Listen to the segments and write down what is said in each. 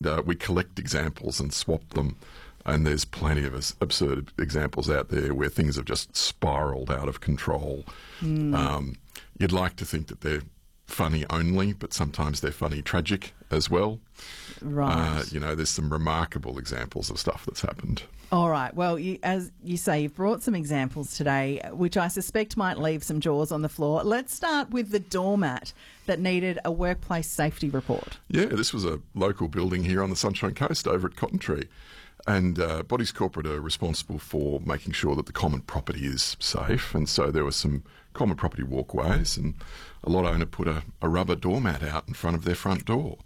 we collect examples and swap them. And there's plenty of absurd examples out there where things have just spiralled out of control. You'd like to think that they're funny only, but sometimes they're funny tragic as well. Right. There's some remarkable examples of stuff that's happened. All right. Well, as you say, you've brought some examples today, which I suspect might leave some jaws on the floor. Let's start with the doormat that needed a workplace safety report. Yeah, this was a local building here on the Sunshine Coast over at Cotton Tree. And Bodies Corporate are responsible for making sure that the common property is safe. And so there were some common property walkways, and a lot owner put a rubber doormat out in front of their front door.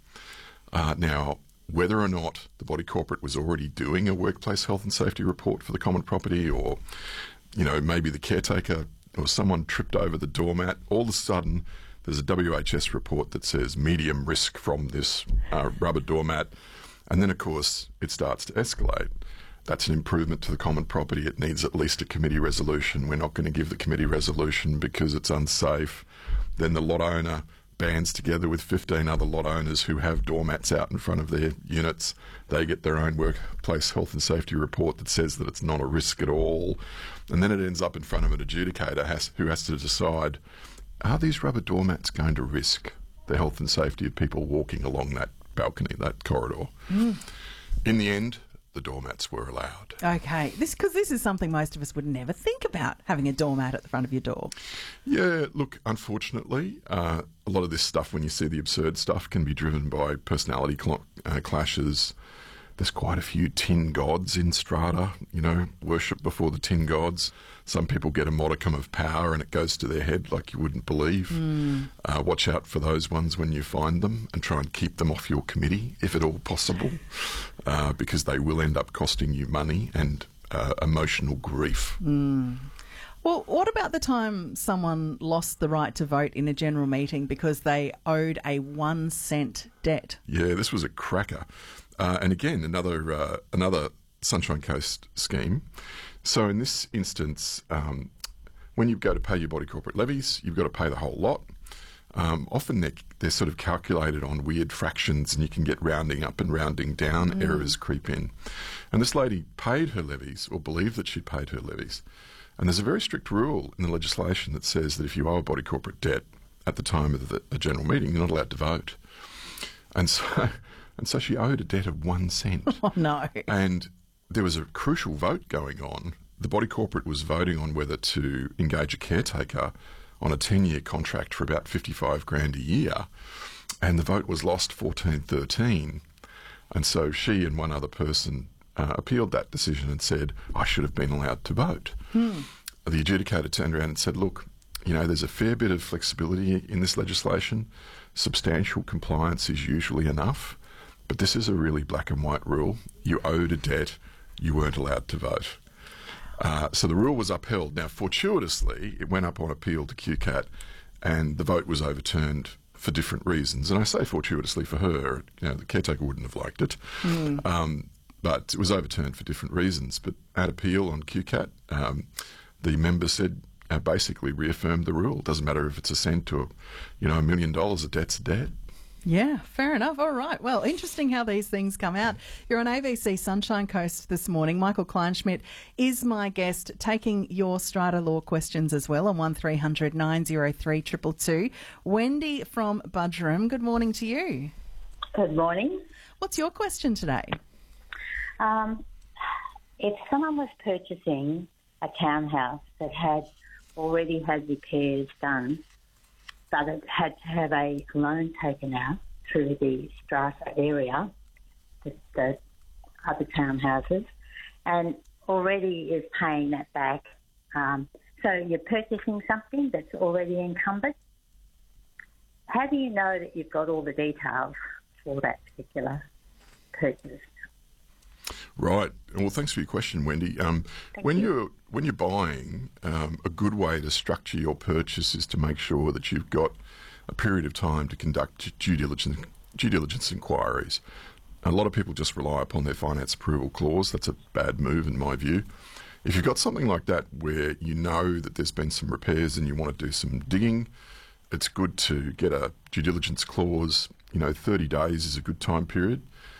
Now, whether or not the Body Corporate was already doing a workplace health and safety report for the common property, or, maybe the caretaker or someone tripped over the doormat, all of a sudden there's a WHS report that says medium risk from this rubber doormat. And then, of course, it starts to escalate. That's an improvement to the common property. It needs at least a committee resolution. We're not going to give the committee resolution because it's unsafe. Then the lot owner bands together with 15 other lot owners who have doormats out in front of their units. They get their own workplace health and safety report that says that it's not a risk at all. And then it ends up in front of an adjudicator who has to decide, are these rubber doormats going to risk the health and safety of people walking along that balcony, that corridor? In the end, the doormats were allowed. Okay, because this is something most of us would never think about, having a doormat at the front of your door. Yeah, look, unfortunately, a lot of this stuff, when you see the absurd stuff, can be driven by personality clashes. There's quite a few tin gods in strata, worship before the tin gods. Some people get a modicum of power and it goes to their head like you wouldn't believe. Watch out for those ones when you find them, and try and keep them off your committee if at all possible, because they will end up costing you money and emotional grief. Well, what about the time someone lost the right to vote in a general meeting because they owed a 1 cent debt? Yeah, this was a cracker. And again, another Sunshine Coast scheme. So in this instance, when you go to pay your Body Corporate levies, you've got to pay the whole lot. Often they're sort of calculated on weird fractions, and you can get rounding up and rounding down, errors creep in. And this lady paid her levies, or believed that she'd paid her levies. And there's a very strict rule in the legislation that says that if you owe a Body Corporate debt at the time of a general meeting, you're not allowed to vote. And so she owed a debt of 1 cent. Oh, no. And there was a crucial vote going on. The Body Corporate was voting on whether to engage a caretaker on a 10-year contract for about $55,000 a year. And the vote was lost 14-13. And so she and one other person appealed that decision and said, I should have been allowed to vote. The adjudicator turned around and said, look, there's a fair bit of flexibility in this legislation. Substantial compliance is usually enough. But this is a really black and white rule. You owed a debt. You weren't allowed to vote. So the rule was upheld. Now, fortuitously, it went up on appeal to QCAT, and the vote was overturned for different reasons. And I say fortuitously for her. The caretaker wouldn't have liked it. But it was overturned for different reasons. But at appeal on QCAT, the member said, basically reaffirmed the rule. It doesn't matter if it's a cent or, $1 million, a debt's a debt. Yeah, fair enough. All right. Well, interesting how these things come out. You're on ABC Sunshine Coast this morning. Michael Kleinschmidt is my guest, taking your strata law questions as well on 1300 903 222. Wendy from Budgerum, good morning to you. Good morning. What's your question today? If someone was purchasing a townhouse that had already had repairs done, but it had to have a loan taken out through the strata area, the other townhouses, and already is paying that back. So you're purchasing something that's already encumbered. How do you know that you've got all the details for that particular purchase? Right. Well, thanks for your question, Wendy. When you're buying, a good way to structure your purchase is to make sure that you've got a period of time to conduct due diligence inquiries. A lot of people just rely upon their finance approval clause. That's a bad move in my view. If you've got something like that where you know that there's been some repairs and you want to do some digging, it's good to get a due diligence clause. 30 days is a good time period.